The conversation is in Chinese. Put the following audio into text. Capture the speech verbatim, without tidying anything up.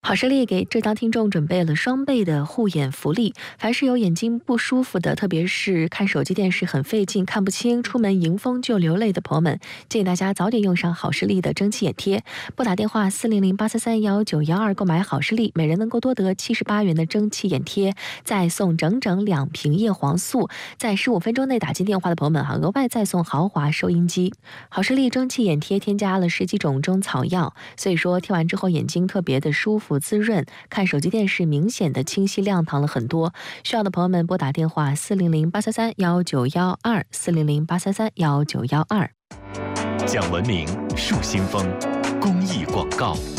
好视力给浙江听众准备了双倍的护眼福利，凡是有眼睛不舒服的，特别是看手机电视很费劲、看不清、出门迎风就流泪的朋友们，建议大家早点用上好视力的蒸汽眼贴。拨打电话四零零八三三幺九幺二购买好视力，每人能够多得七十八元的蒸汽眼贴，再送整整两瓶叶黄素。在十五分钟内打进电话的朋友们，哈，额外再送豪华收音机。好视力蒸汽眼贴添加了十几种中草药，所以说贴完之后眼睛特别的舒服滋润，看手机电视明显的清晰亮堂了很多。需要的朋友们拨打电话四零零八三三幺九幺二四零零八三三幺九幺二。 讲文明树新风公益广告。